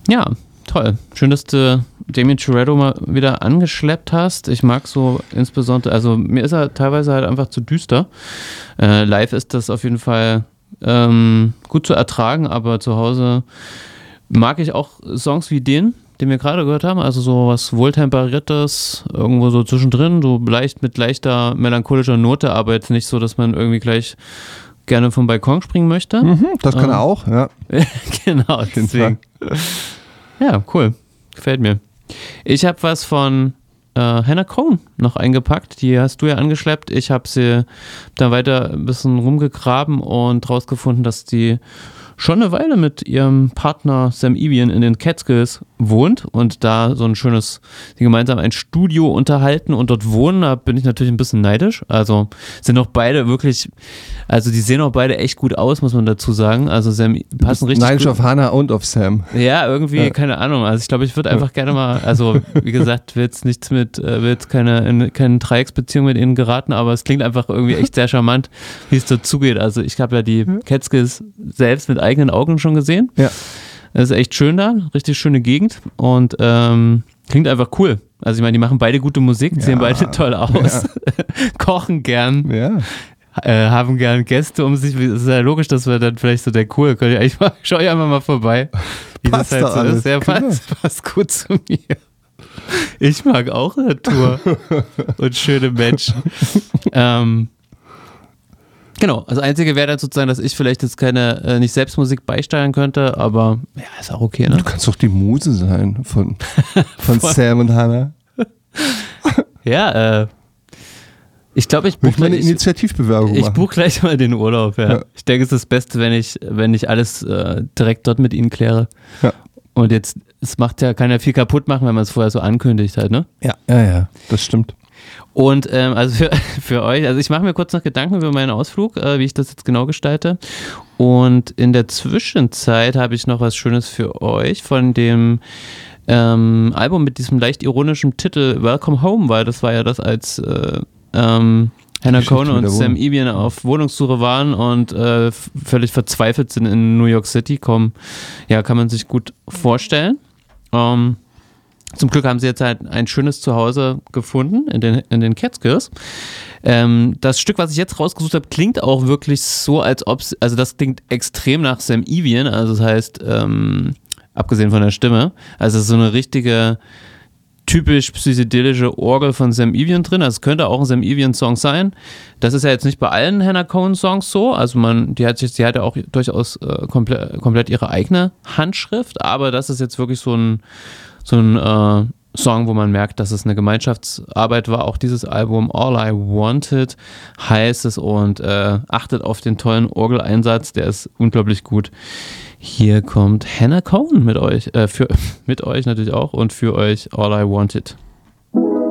Ja, toll. Schön, dass du Damien Toretto mal wieder angeschleppt hast. Ich mag so insbesondere, also mir ist er teilweise halt einfach zu düster. Live ist das auf jeden Fall gut zu ertragen, aber zu Hause mag ich auch Songs wie den wir gerade gehört haben, also so was Wohltemperiertes, irgendwo so zwischendrin, so leicht mit leichter melancholischer Note, aber jetzt nicht so, dass man irgendwie gleich gerne vom Balkon springen möchte. Das kann er auch, ja. Genau, deswegen. Ja, cool. Gefällt mir. Ich habe was von Hannah Cohen noch eingepackt. Die hast du ja angeschleppt. Ich habe sie da weiter ein bisschen rumgegraben und rausgefunden, dass die schon eine Weile mit ihrem Partner Sam Evian in den Catskills wohnt und da so ein schönes, die gemeinsam ein Studio unterhalten und dort wohnen. Da bin ich natürlich ein bisschen neidisch. Also sind auch beide wirklich, also die sehen auch beide echt gut aus, muss man dazu sagen. Also Sam passen richtig neidisch gut. auf Hannah und auf Sam. Ja, irgendwie, keine Ahnung. Also ich glaube, ich würde einfach gerne mal, also wie gesagt, will jetzt keine Dreiecksbeziehung mit ihnen geraten, aber es klingt einfach irgendwie echt sehr charmant, wie es dazugeht. Also ich habe ja die Catskills selbst mit eigenen Augen schon gesehen. Ja. Das ist echt schön da, richtig schöne Gegend und klingt einfach cool. Also ich meine, die machen beide gute Musik, sehen beide toll aus, kochen gern, haben gern Gäste um sich. Es ist ja logisch, dass wir dann vielleicht so schau ich einfach mal vorbei, wie passt das halt so alles. ist. Ja, passt gut zu mir. Ich mag auch Natur und schöne Menschen. Genau, das Einzige wäre dann sozusagen, dass ich vielleicht jetzt nicht selbst Musik beisteuern könnte, aber ja, ist auch okay, ne? Du kannst doch die Muse sein von Sam und Hannah. Ja, ich glaube, ich buche eine Initiativbewerbung machen. Ich buche gleich mal den Urlaub, ja. Ich denke, es ist das Beste, wenn ich alles direkt dort mit ihnen kläre. Ja. Und jetzt, kann ja viel kaputt machen, wenn man es vorher so ankündigt halt, ne? Ja, das stimmt. Und also für euch, also ich mache mir kurz noch Gedanken über meinen Ausflug, wie ich das jetzt genau gestalte. Und in der Zwischenzeit habe ich noch was Schönes für euch von dem Album mit diesem leicht ironischen Titel Welcome Home, weil das war ja das, als Hannah Cohen und Sam Evian auf Wohnungssuche waren und völlig verzweifelt sind in New York City, kann man sich gut vorstellen. Zum Glück haben sie jetzt halt ein schönes Zuhause gefunden in den Catskills. Das Stück, was ich jetzt rausgesucht habe, klingt auch wirklich so, als ob also das klingt extrem nach Sam Evian, also das heißt, abgesehen von der Stimme, also so eine richtige typisch psychedelische Orgel von Sam Evian drin, also es könnte auch ein Sam Evian-Song sein. Das ist ja jetzt nicht bei allen Hannah Cohen-Songs so, also die hat ja auch durchaus komplett ihre eigene Handschrift, aber das ist jetzt wirklich so ein Song, wo man merkt, dass es eine Gemeinschaftsarbeit war. Auch dieses Album All I Wanted heißt es und achtet auf den tollen Orgeleinsatz, der ist unglaublich gut. Hier kommt Hannah Cohen mit euch, mit euch natürlich auch und für euch All I Wanted.